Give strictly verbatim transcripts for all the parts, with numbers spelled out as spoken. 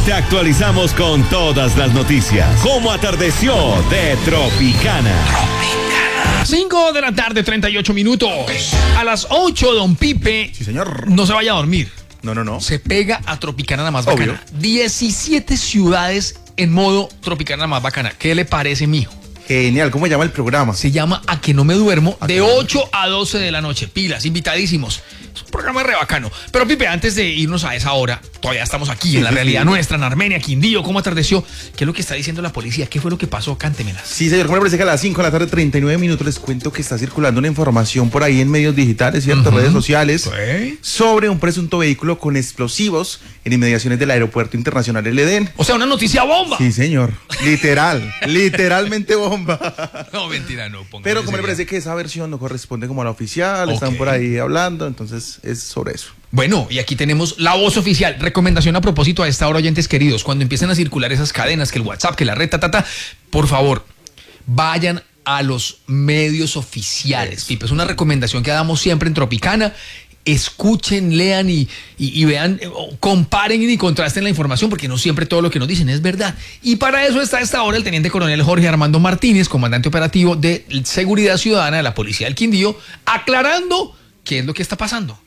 Te actualizamos con todas las noticias. ¿Cómo atardeció de Tropicana? Tropicana. cinco de la tarde, treinta y ocho minutos. A las ocho, don Pipe. Sí, señor. No se vaya a dormir. No, no, no. Se pega a Tropicana la más Obvio. bacana. diecisiete ciudades en modo Tropicana la más bacana. ¿Qué le parece, mijo? Genial. ¿Cómo se llama el programa? Se llama A que no me duermo, ¿A de que no? ocho a doce de la noche. Pilas, invitadísimos. Es un programa re bacano. Pero Pipe, antes de irnos a esa hora, todavía estamos aquí Sí, en la sí, realidad sí. nuestra, en Armenia, Quindío. ¿Cómo atardeció? ¿Qué es lo que está diciendo la policía? ¿Qué fue lo que pasó? Cántemelas. Sí, señor. ¿Cómo le parece que a las cinco de la tarde, treinta y nueve minutos, les cuento que está circulando una información por ahí en medios digitales, ¿cierto? Ujú. Redes sociales, ¿Qué? sobre un presunto vehículo con explosivos en inmediaciones del Aeropuerto Internacional El Edén. O sea, una noticia bomba. Sí, señor. Literal. Literalmente bomba. No, mentira, no. póngale Pero como le seriedad. parece que esa versión no corresponde como a la oficial, Ok. están por ahí hablando, entonces es sobre eso. Bueno, y aquí tenemos la voz oficial. Recomendación a propósito a esta hora, oyentes queridos. Cuando empiecen a circular esas cadenas, que el WhatsApp, que la red, ta, ta, ta, por favor, vayan a los medios oficiales. Pipe, es una recomendación que damos siempre en Tropicana. Escuchen, lean y, y, y vean, eh, comparen y contrasten la información, porque no siempre todo lo que nos dicen es verdad. Y para eso está a esta hora el teniente coronel Jorge Armando Martínez, comandante operativo de Seguridad Ciudadana de la Policía del Quindío, aclarando qué es lo que está pasando.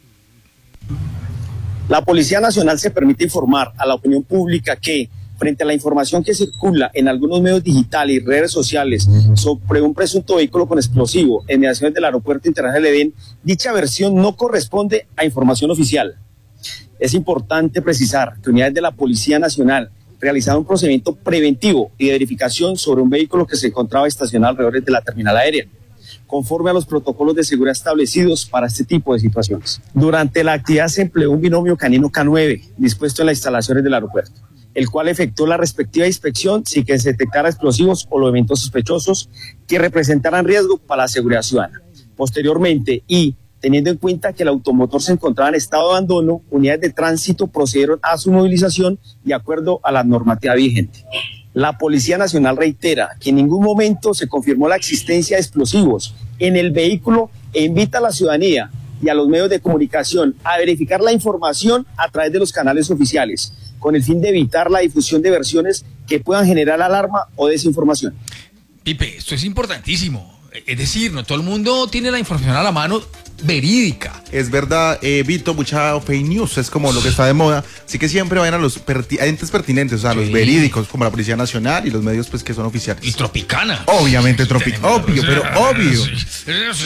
La Policía Nacional se permite informar a la opinión pública que, frente a la información que circula en algunos medios digitales y redes sociales sobre un presunto vehículo con explosivo en inmediaciones del Aeropuerto Internacional del Edén, dicha versión no corresponde a información oficial. Es importante precisar que unidades de la Policía Nacional realizaron un procedimiento preventivo y de verificación sobre un vehículo que se encontraba estacionado alrededor de la terminal aérea, conforme a los protocolos de seguridad establecidos para este tipo de situaciones. Durante la actividad se empleó un binomio canino K nueve dispuesto en las instalaciones del aeropuerto, el cual efectuó la respectiva inspección sin que se detectara explosivos o elementos sospechosos que representaran riesgo para la seguridad ciudadana. Posteriormente, y teniendo en cuenta que el automotor se encontraba en estado de abandono, unidades de tránsito procedieron a su movilización de acuerdo a la normativa vigente. La Policía Nacional reitera que en ningún momento se confirmó la existencia de explosivos en el vehículo e invita a la ciudadanía y a los medios de comunicación a verificar la información a través de los canales oficiales, con el fin de evitar la difusión de versiones que puedan generar alarma o desinformación. Pipe, esto es importantísimo. Es decir, no todo el mundo tiene la información a la mano verídica. Es verdad, eh, Vito, mucha fake news, es como lo que está de moda, así que siempre vayan a los perti- entes pertinentes, o sea, Sí. los verídicos, como la Policía Nacional y los medios pues que son oficiales. Y Tropicana. Obviamente, Tropi- Tenemos- obvio, pero obvio. Eso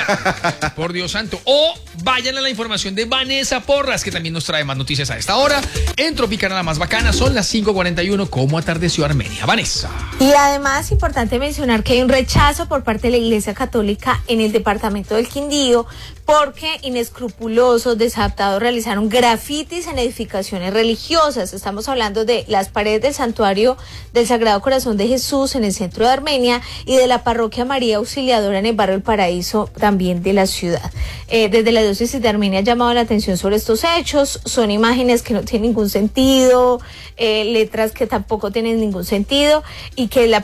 sea, por Dios santo. O vayan a la información de Vanessa Porras, que también nos trae más noticias a esta hora. En Tropicana, la más bacana, son las cinco cuarenta y uno. ¿Cómo atardeció Armenia? Vanessa. Y además, importante mencionar que hay un rechazo por parte de la Iglesia Católica en el departamento del Quindío, porque inescrupulosos, desadaptados realizaron grafitis en edificaciones religiosas. Estamos hablando de las paredes del santuario del Sagrado Corazón de Jesús en el centro de Armenia y de la parroquia María Auxiliadora en el barrio El Paraíso, también de la ciudad. Eh, desde la diócesis de Armenia ha llamado la atención sobre estos hechos. Son imágenes que no tienen ningún sentido, eh, letras que tampoco tienen ningún sentido y que la